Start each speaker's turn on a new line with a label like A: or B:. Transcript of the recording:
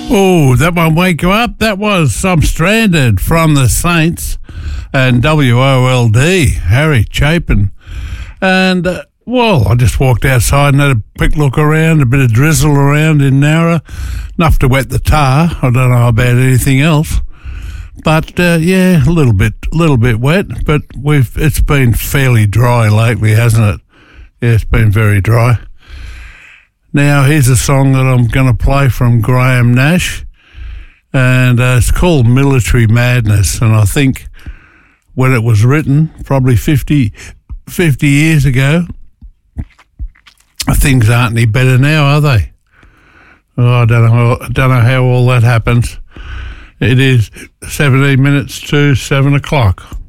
A: Oh, that won't wake you up. That was I'm Stranded from the Saints and WOLD, Harry Chapin. And, well, I just walked outside and had a quick look around, a bit of drizzle around in Nowra, enough to wet the tar. I don't know about anything else. But, yeah, a little bit wet, but it's been fairly dry lately, hasn't it? Yeah, it's been very dry. Now, here's a song that I'm going to play from Graham Nash, and it's called Military Madness, and I think when it was written, probably 50 years ago, things aren't any better now, are they? Oh, I don't know how all that happens. It is 17 minutes to 7 o'clock.